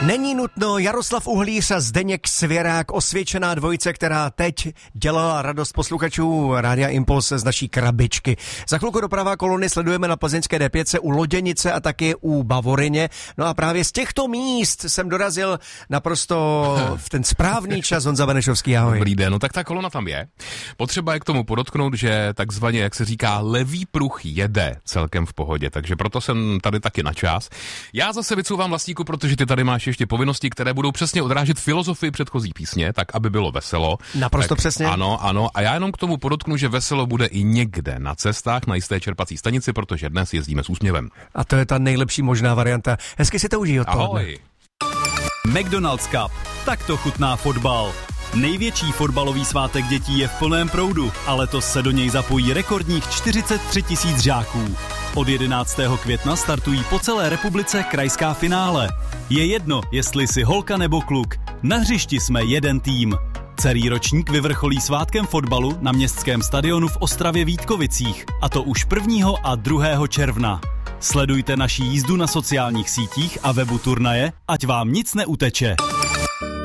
Není nutno, Jaroslav Uhlíř a Zdeněk Svěrák, osvědčená dvojice, která teď dělala radost posluchačů Rádia Impuls z naší krabičky. Za chvilku doprava kolony sledujeme na plzeňské D5 u Loděnice a taky u Bavoryně. No a právě z těchto míst jsem dorazil naprosto v ten správný čas. Honza Benešovský, ahoj. Dobrý den, no tak ta kolona tam je. Potřeba je k tomu podotknout, že takzvaně, jak se říká, levý pruh jede celkem v pohodě, takže proto jsem tady taky na čas. Já zase vycouvám Vlastíku, protože ty tady máš ještě povinnosti, které budou přesně odrážet filozofii předchozí písně, tak aby bylo veselo. Naprosto tak, přesně. Ano. A já jenom k tomu podotknu, že veselo bude i někde na cestách, na jisté čerpací stanici, protože dnes jezdíme s úsměvem. A to je ta nejlepší možná varianta. Hezky si to užij odpoledne. Ahoj. McDonald's Cup. Tak to chutná fotbal. Největší fotbalový svátek dětí je v plném proudu a letos se do něj zapojí rekordních 43 000 žáků. Od 11. května startují po celé republice krajská finále. Je jedno, jestli jsi holka nebo kluk. Na hřišti jsme jeden tým. Celý ročník vyvrcholí svátkem fotbalu na městském stadionu v Ostravě Vítkovicích, a to už 1. a 2. června. Sledujte naši jízdu na sociálních sítích a webu turnaje, ať vám nic neuteče.